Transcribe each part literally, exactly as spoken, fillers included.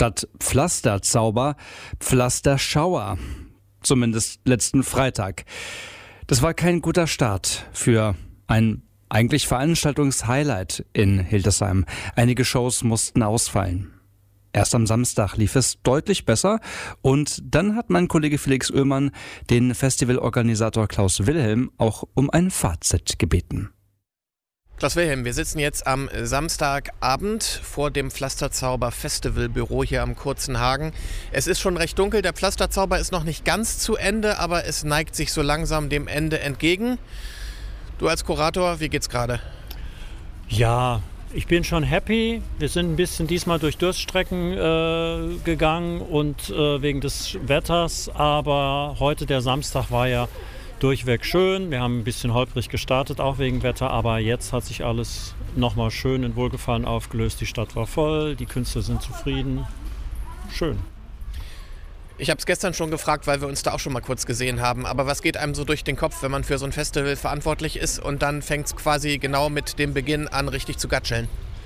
Statt Pflasterzauber, Pflasterschauer. Zumindest letzten Freitag. Das war kein guter Start für ein eigentlich Veranstaltungshighlight in Hildesheim. Einige Shows mussten ausfallen. Erst am Samstag lief es deutlich besser und dann hat mein Kollege Felix Oehlmann den Festivalorganisator Klaus Wilhelm auch um ein Fazit gebeten. Klaus Wilhelm, wir sitzen jetzt am Samstagabend vor dem Pflasterzauber Festivalbüro hier am Kurzen Hagen. Es ist schon recht dunkel, der Pflasterzauber ist noch nicht ganz zu Ende, aber es neigt sich so langsam dem Ende entgegen. Du als Kurator, wie geht's gerade? Ja, ich bin schon happy. Wir sind ein bisschen diesmal durch Durststrecken äh, gegangen und äh, wegen des Wetters. Aber heute, der Samstag, war ja durchweg schön. Wir haben ein bisschen holprig gestartet, auch wegen Wetter. Aber jetzt hat sich alles nochmal schön in Wohlgefallen aufgelöst. Die Stadt war voll, die Künstler sind zufrieden. Schön. Ich habe es gestern schon gefragt, weil wir uns da auch schon mal kurz gesehen haben. Aber was geht einem so durch den Kopf, wenn man für so ein Festival verantwortlich ist und dann fängt es quasi genau mit dem Beginn an, richtig zu gatscheln?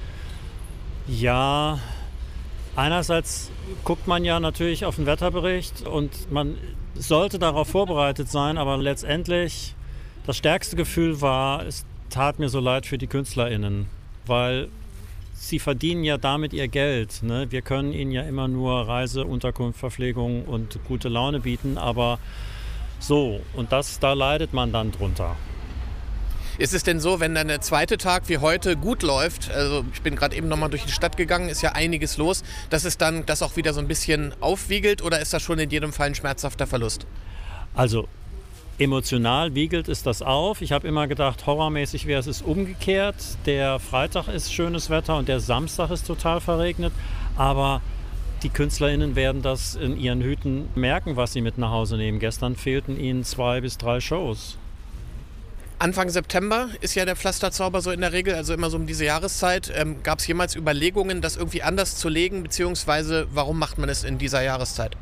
Ja, einerseits guckt man ja natürlich auf den Wetterbericht und man sollte darauf vorbereitet sein. Aber letztendlich, das stärkste Gefühl war, es tat mir so leid für die KünstlerInnen, weil sie verdienen ja damit ihr Geld. Ne? Wir können ihnen ja immer nur Reise, Unterkunft, Verpflegung und gute Laune bieten, aber so, und das, da leidet man dann drunter. Ist es denn so, wenn dann der zweite Tag wie heute gut läuft, also ich bin gerade eben nochmal durch die Stadt gegangen, ist ja einiges los, dass es dann das auch wieder so ein bisschen aufwiegelt oder ist das schon in jedem Fall ein schmerzhafter Verlust? Also emotional wiegelt es das auf. Ich habe immer gedacht, horrormäßig wäre es umgekehrt. Der Freitag ist schönes Wetter und der Samstag ist total verregnet. Aber die KünstlerInnen werden das in ihren Hüten merken, was sie mit nach Hause nehmen. Gestern fehlten ihnen zwei bis drei Shows. Anfang September ist ja der Pflasterzauber so in der Regel, also immer so um diese Jahreszeit. Ähm, gab es jemals Überlegungen, das irgendwie anders zu legen, beziehungsweise warum macht man es in dieser Jahreszeit?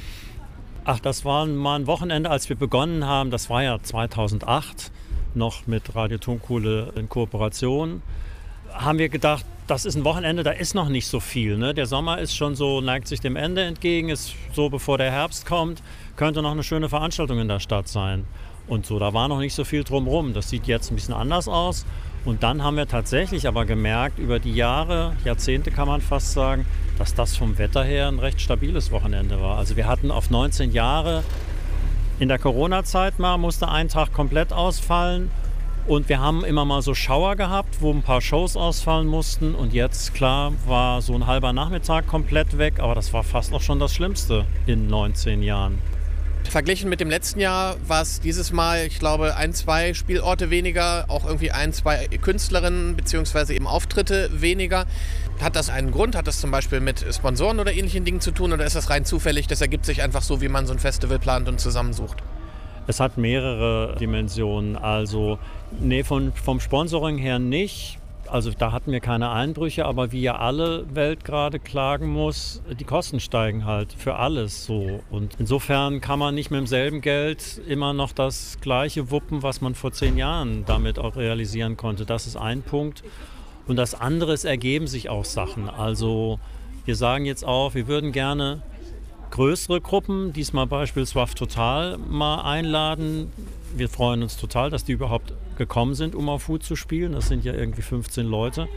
Ach, das war mal ein Wochenende, als wir begonnen haben. Das war ja zweitausendacht, noch mit Radio Tonkuhle in Kooperation. Haben wir gedacht, das ist ein Wochenende, da ist noch nicht so viel. Ne? Der Sommer ist schon so, neigt sich dem Ende entgegen, ist so, bevor der Herbst kommt, könnte noch eine schöne Veranstaltung in der Stadt sein. Und so, da war noch nicht so viel drumherum. Das sieht jetzt ein bisschen anders aus. Und dann haben wir tatsächlich aber gemerkt, über die Jahre, Jahrzehnte kann man fast sagen, dass das vom Wetter her ein recht stabiles Wochenende war. Also wir hatten auf neunzehn Jahre in der Corona-Zeit mal, musste ein Tag komplett ausfallen. Und wir haben immer mal so Schauer gehabt, wo ein paar Shows ausfallen mussten. Und jetzt, klar, war so ein halber Nachmittag komplett weg. Aber das war fast auch schon das Schlimmste in neunzehn Jahren. Verglichen mit dem letzten Jahr war es dieses Mal, ich glaube, ein, zwei Spielorte weniger, auch irgendwie ein, zwei Künstlerinnen bzw. eben Auftritte weniger. Hat das einen Grund? Hat das zum Beispiel mit Sponsoren oder ähnlichen Dingen zu tun oder ist das rein zufällig? Das ergibt sich einfach so, wie man so ein Festival plant und zusammensucht. Es hat mehrere Dimensionen. Also nee, von, vom Sponsoring her nicht. Also da hatten wir keine Einbrüche, aber wie ja alle Welt gerade klagen muss, die Kosten steigen halt für alles so. Und insofern kann man nicht mit demselben Geld immer noch das Gleiche wuppen, was man vor zehn Jahren damit auch realisieren konnte. Das ist ein Punkt. Und das andere, es ergeben sich auch Sachen. Also wir sagen jetzt auch, wir würden gerne größere Gruppen, diesmal beispielsweise Total, mal einladen. Wir freuen uns total, dass die überhaupt gekommen sind, um auf Hut zu spielen. Das sind ja irgendwie fünfzehn Leute.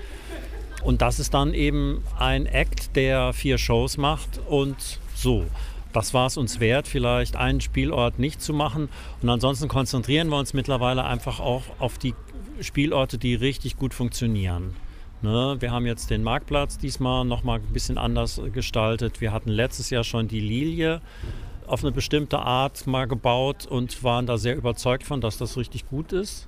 Und das ist dann eben ein Act, der vier Shows macht und so. Das war es uns wert, vielleicht einen Spielort nicht zu machen. Und ansonsten konzentrieren wir uns mittlerweile einfach auch auf die Spielorte, die richtig gut funktionieren. Ne, wir haben jetzt den Marktplatz diesmal nochmal ein bisschen anders gestaltet. Wir hatten letztes Jahr schon die Lilie auf eine bestimmte Art mal gebaut und waren da sehr überzeugt von, dass das richtig gut ist.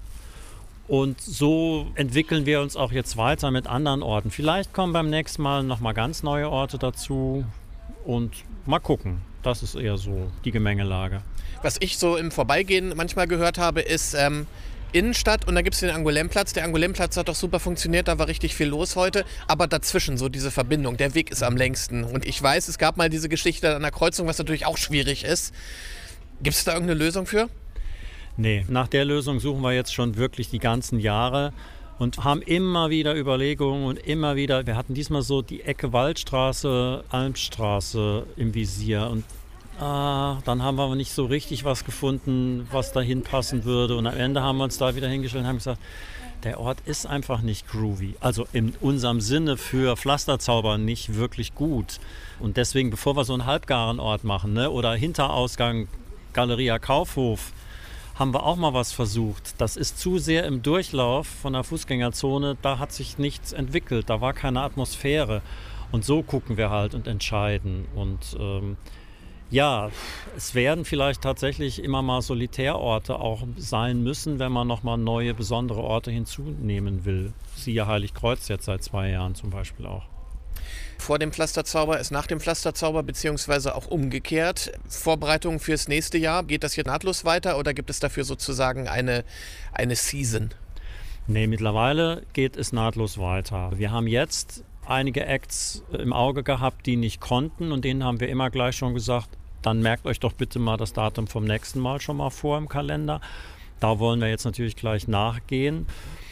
Und so entwickeln wir uns auch jetzt weiter mit anderen Orten. Vielleicht kommen beim nächsten Mal nochmal ganz neue Orte dazu und mal gucken. Das ist eher so die Gemengelage. Was ich so im Vorbeigehen manchmal gehört habe, ist ähm Innenstadt und da gibt es den Angolemplatz. Der Angolemplatz hat doch super funktioniert, da war richtig viel los heute. Aber dazwischen so diese Verbindung, der Weg ist am längsten. Und ich weiß, es gab mal diese Geschichte an der Kreuzung, was natürlich auch schwierig ist. Gibt es da irgendeine Lösung für? Nee, nach der Lösung suchen wir jetzt schon wirklich die ganzen Jahre. und haben immer wieder Überlegungen und immer wieder, wir hatten diesmal so die Ecke Waldstraße, Almstraße im Visier und ah, dann haben wir aber nicht so richtig was gefunden, was dahin passen würde und am Ende haben wir uns da wieder hingestellt und haben gesagt, der Ort ist einfach nicht groovy, also in unserem Sinne für Pflasterzauber nicht wirklich gut und deswegen, bevor wir so einen halbgaren Ort machen, ne, oder Hinterausgang Galeria Kaufhof, haben wir auch mal was versucht. Das ist zu sehr im Durchlauf von der Fußgängerzone, da hat sich nichts entwickelt, da war keine Atmosphäre. Und so gucken wir halt und entscheiden. Und ähm, ja, es werden vielleicht tatsächlich immer mal Solitärorte auch sein müssen, wenn man nochmal neue, besondere Orte hinzunehmen will. Siehe Heiligkreuz jetzt seit zwei Jahren zum Beispiel auch. Vor dem Pflasterzauber ist nach dem Pflasterzauber, beziehungsweise auch umgekehrt. Vorbereitungen fürs nächste Jahr, geht das hier nahtlos weiter oder gibt es dafür sozusagen eine, eine Season? Nee, mittlerweile geht es nahtlos weiter. Wir haben jetzt einige Acts im Auge gehabt, die nicht konnten und denen haben wir immer gleich schon gesagt, dann merkt euch doch bitte mal das Datum vom nächsten Mal schon mal vor im Kalender. Da wollen wir jetzt natürlich gleich nachgehen.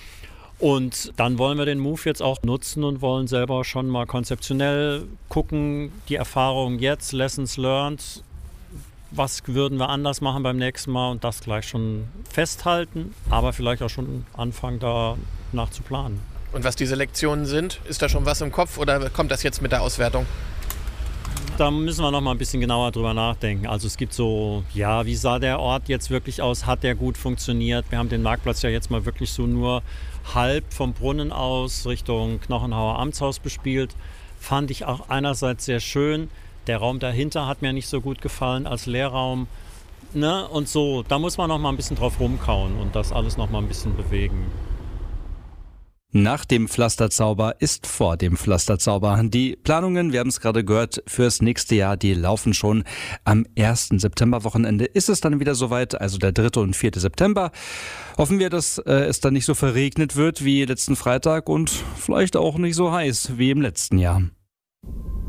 Und dann wollen wir den Move jetzt auch nutzen und wollen selber schon mal konzeptionell gucken, die Erfahrungen jetzt, Lessons learned, was würden wir anders machen beim nächsten Mal und das gleich schon festhalten, aber vielleicht auch schon anfangen, da nach zu planen. Und was diese Lektionen sind, ist da schon was im Kopf oder kommt das jetzt mit der Auswertung? Da müssen wir noch mal ein bisschen genauer drüber nachdenken. Also es gibt so, ja, wie sah der Ort jetzt wirklich aus? Hat der gut funktioniert? Wir haben den Marktplatz ja jetzt mal wirklich so nur halb vom Brunnen aus Richtung Knochenhauer Amtshaus bespielt. Fand ich auch einerseits sehr schön. Der Raum dahinter hat mir nicht so gut gefallen als Leerraum. Ne? Und so, da muss man noch mal ein bisschen drauf rumkauen und das alles noch mal ein bisschen bewegen. Nach dem Pflasterzauber ist vor dem Pflasterzauber. Die Planungen, wir haben es gerade gehört, fürs nächste Jahr, die laufen schon. Am ersten Septemberwochenende ist es dann wieder soweit, also der dritte und vierte September. Hoffen wir, dass äh, es dann nicht so verregnet wird wie letzten Freitag und vielleicht auch nicht so heiß wie im letzten Jahr.